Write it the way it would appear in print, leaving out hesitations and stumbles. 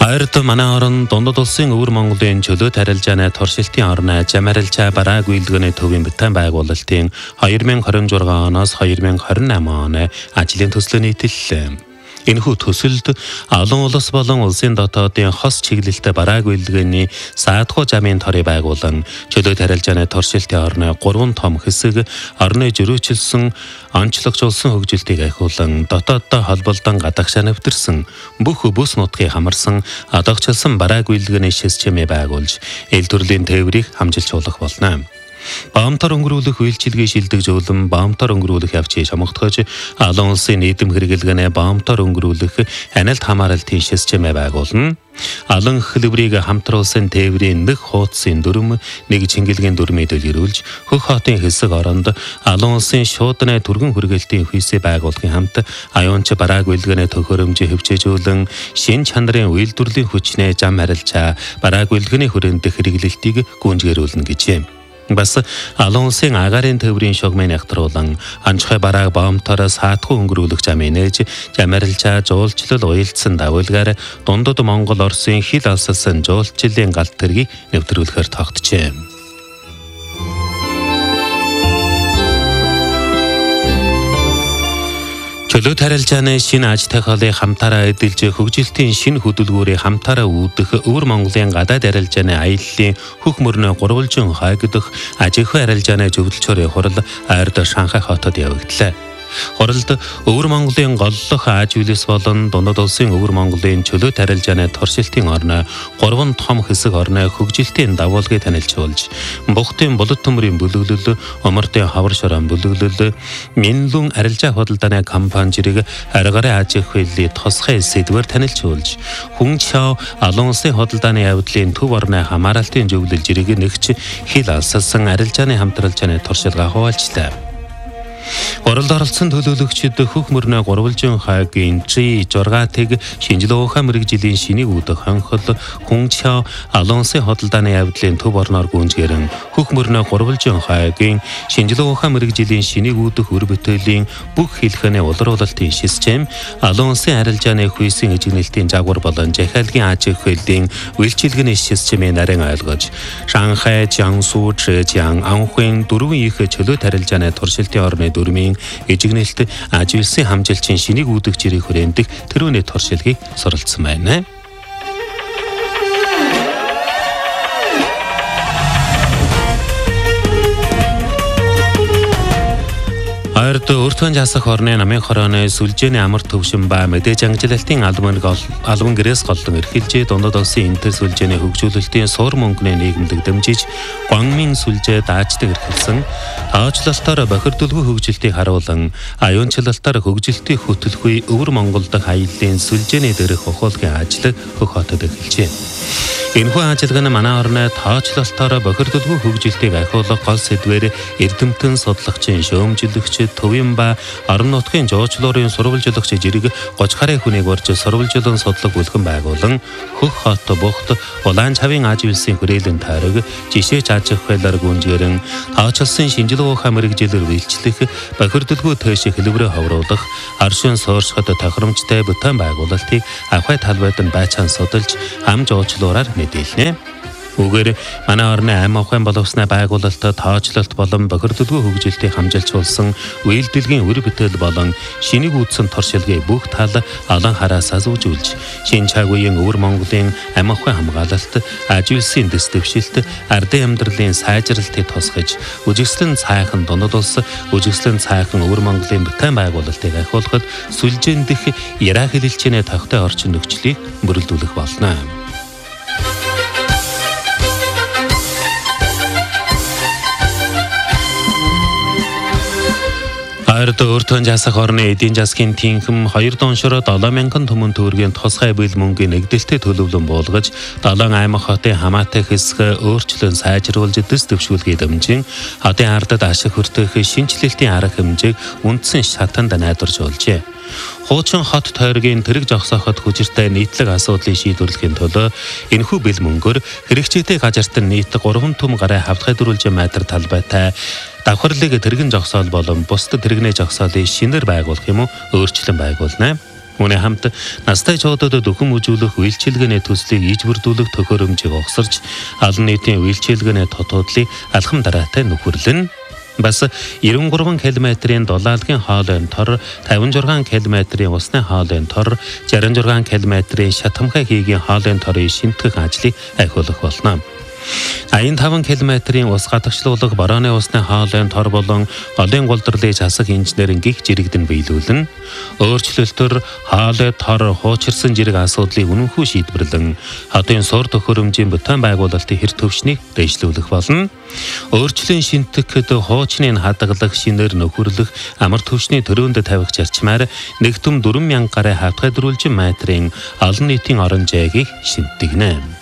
Ойрд манай орон дундад улсын өвөр Монголын чөлөөт арилжааны туршилтын орны Жамарилчаа бараа гүйлгэний төвийн бүтээн байгуулалтын 2026 оноос 2028 оны ажлын төслөө нийтэллээ. Энэхүү төсөлд олон улс болон улсын дотоодын хос чиглэлтэй бараа гүйлгэний саадхуу замын торыг байгуулан чөлөөт арилжааны туршилтын орны 3 том хэсэг орны жирүүчилсэн онцлогжуулсан хөгжилтийг ахиулан дотооддоо холболдон гадагшаа нэвтэрсэн бүх бүс нутгийг хамарсан одоогчлсан бараа гүйлгэний системийг байгуулж эл төрлийн тээврийг хамжилжуулах болно. Баамтар өнгөрүүлэх үйлчилгээ шилдэг жуулан баамтар өнгөрүүлэх явцыг шамгатгаж олон улсын нийтэм хэрэглэгэнэ баамтар өнгөрүүлэх анилт хамааралтын системээ байгуулна. Олон хэлбэрийг хамтруулсан тээврийн нэг хуудсын дүрм нэг чингэлгийн дүрмийг дэлгэрүүлж хөх хотын хэсэг оронд олон улсын шуудны түргэн хүргэлтийн хүйсээ байгуулахын хамт аюунч бараа гүйлгэний төхөөрөмжийг хөвчөөжүүлэн шин чанарын үйлдвэрлэлийн хүчнээ зам харилчаа бараа гүйлгэний хүрээнд хэрэглэлтийг гүнзгийрүүлнэ гэжээ. Бас олон улсын агаарын төврийн шогмын ягтруулан анчхай барааг баамтараа саадхуу өнгөрүүлэх замын нээж Жамарилчаа жуулчлал уялдсан давуулгаар дундад Монгол Оросын хил алсалсан жуулчлалын галт тэргийг нэвтрүүлэхээр тогтжээ. Чөлөөт арилжааны шинэ аж ахуйлыг хамтаараа эдэлж хөгжилтийн шинэ хөдөлгөөрийг хамтаараа үүдэх өвөр Монголын гадаад арилжааны аяллалын хөх мөрнөө гурвалжин хайгдах аж ахуй арилжааны зөвлөлчөөрийн хурал ойрд Шанхай хотод явагдлаа. Хуралд өвөр Монголын голлох аж үйлс болон дундад улсын өвөр Монголын чөлөөт арилжааны туршилтын орны 3 том хэсэг орны хөгжилтийн давуулгыг танилцуулж, бухтын булад төмрийн бүлэглэл, умартын хавар шорон бүлэглэл, Минлүн арилжаа худалдааны компани зэрэг аргарын аж ахуйлын тусгай сэдвээр танилцуулж, Хүн Чао олон улсын худалдааны явдлын төв орны хамааралтын зөвлөл зэрэг нэгч хил алсалсан арилжааны хамтралжааны туршилгаа хуваалжлаа. Оролд оролцсон төлөөлөгчид хөх мөрнөө гурвалжин хайгийн 6-ыг шинжилгээ мэрэгжлийн шинийг үүдэх хонхол Хүн Чао олон улсын худалдааны явдлын төв орноор гүнзгээрэн хөх мөрнөө гурвалжин хайгийн шинжилгээ мэрэгжлийн шинийг үүдэх өр бүтээлийн бүх хэлхээний улруулалтын систем олон улсын арилжааны хүйсийн эжигнэлтийн жагвар болон захиалгын аж ахуйлын үйлчилгээний системийг нарийн ойлгож Шанхай, Жансу, Чжэжиан, Анхуйн 4 их чөлөөт арилжааны туршилтын орны дүрмийн эжигнэлт аж үйлсийн хамжилчин шинийг үүдэх жирийн хүрээндх тэрүүний туршилгийг суралцсан байна. Ойрд өртгөн жасах орны намын хорооны сүлжээний амар төвшин ба мэдээж ангилалтын албан гэрээс голлон эрхэлж дундад улсын энтер сүлжээний хөгжүүлэлтийн суур мөнгөний нийгэмлэг дэмжиж Гуанмин сүлжээ даачдаг эрхэлсэн тооцлолтоор бохирдулгүй хөгжилтийг харуулan аюунчлалтаар хөгжилтийг хөтөлгүй өвөр Монгол дахь аяллалын сүлжээний дээрх ухуулгын ажил хөх хотод эхэлжээ. Энэхүү ажиллагаа нь манай орны тооцлолтоор бохирдулгүй хөгжилтийг ахиулах гол сэдвээр эрдэмтэн судлагчин шөөмжлөгч төвийн ба орон нутгийн жуулчлалын сурвалжлагч зэрэг 30 гаруй хүнийг урьж сурвалжлан судлаг бүлгэн байгуулан хөх хот бухт улаан цавын аж үйлсийн хүрээлэн тойрог жишээч аж ахуйлаар гүнзгээрэн тооцолсон шинжилгээ мэрэгжилээр үйлчлэх бохирдулгүй тээш хэлбэрээ ховруулах оршин суурьшихад тохиромжтой бүтээн байгуулалтыг ахуй талбайд нь байцаан судалж ам жуулчлалаар мэдээлнэ. Үгээр манай орны ам ахуйн боловсны байгуулалтад тооцлолт болон бохирдулгүй хөгжилтийг хамжилжуулсан үйлдвэрлэгийн үр бүтээл болон шинийг үүдсэн туршилгыг бүх тал олон хараас үзүүлж, шин чагуугийн өвөр Монголын ам ахуйн хамгаалалт, аж үйлсийн дэс дэвшилт, ардын амьдралын сайжралтыг тусгаж, үжигслэн цайхан дундад улс, үжигслэн цайхан өвөр Монголын бүтээн байгуулалтыг ахиулахад сүлжээн дэх яраа хэлэлцээний тогттой орчин нөхцөлийг бүрэлдүүлэх болно. Ойрд өртгөн жасах орны эдийн засгийн тэнхим 2 доншороо 7,000 түмэн төгрөгийн тусгай бил мөнгөний нэгдэлтэй төлөвлөн буулгаж 7 аймаг хотын хамаатай хэсэг өөрчлөн сайжруулж дэс дэвшүүлгийг дэмжин хотын ардад ашиг хүртэх шинжилэлтийн арга хэмжээг үндсэн шатанд найдваржуулжээ. Хуучин хот тойргийн тэрэг зогсооход хүчиртэй нийтлэг асуудлыг шийдвэрлэхийн тулд энэхүү бил мөнгөөр хэрэгжээтэй газарт нийт 3 түм гараа хавтгай дөрвөлжин метр талбайтай давхарлыг тэрэгэн зогсоол болон бусдад тэрэгний зогсоолыг шинээр байгуулах юм уу өөрчлөн байгуулна. Үүний хамт настай чуудад дөхөн үзүүлэх үйлчилгээний төслийг ижбэрдүүлэх төхөөрөмжийг огсорч олон нийтийн үйлчилгээний тотуудлыг алхам дараатай нөхөрлөн. Бас 93 км-ийн дулаалгын хоолойн тор, 56 км-ийн усны хоолойн тор, 66 км-ийн шатамхай хийгийн хоолойн торыг шинтгэх ажлыг ахиулах болно. 85 км-ийн ус гадагшлуулах борооны усны хоолойн тор болон голын гулдрлыг засах инженерийн гих жирэгдэн биелүүлнэ. Өөрчлөлтөөр хоолой тор хуучирсан жирэг асуудлыг үнэнхүү шийдвэрлэн хотын сур төхөөрөмжийн бүтээн байгуулалтын хэр төвшнийг дэвшлүүлэх болно. Өөрчлөн шинтгэхэд хуучныг хадгалах, шинээр нөхөрлөх, амар төвшний төрөөнд тавих зарчмаар нэгтүм 4000 гаруй хавтгай дөрвөлжин метрийн олон нийтийн орон зайгийг шинтгэнэ.